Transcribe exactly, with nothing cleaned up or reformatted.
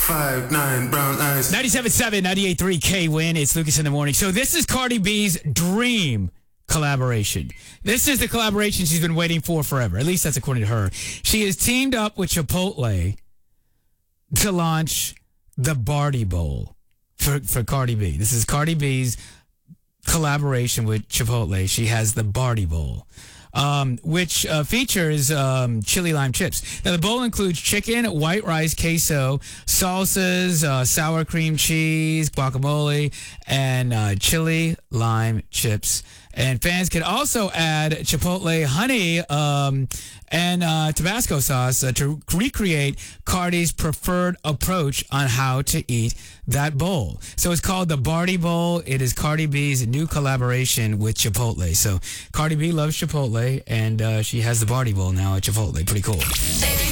Five, nine, brown eyes. ninety-seven point seven, ninety-eight point three K-Win. It's Lucas in the Morning. So this is Cardi B's dream collaboration. This is the collaboration she's been waiting for forever. At least that's according to her. She has teamed up with Chipotle to launch the Barty Bowl for, for Cardi B. This is Cardi B's collaboration with Chipotle. She has the Barty Bowl. Um, which uh, features um, chili lime chips. Now, the bowl includes chicken, white rice, queso, salsas, uh, sour cream cheese, guacamole, and uh, chili lime chips. And fans can also add Chipotle honey um, and uh, Tabasco sauce uh, to recreate Cardi's preferred approach on how to eat that bowl. So it's called the Barty Bowl. It is Cardi B's new collaboration with Chipotle. So Cardi B loves Chipotle, and uh, she has the Barty Bowl now at Chipotle. Pretty cool.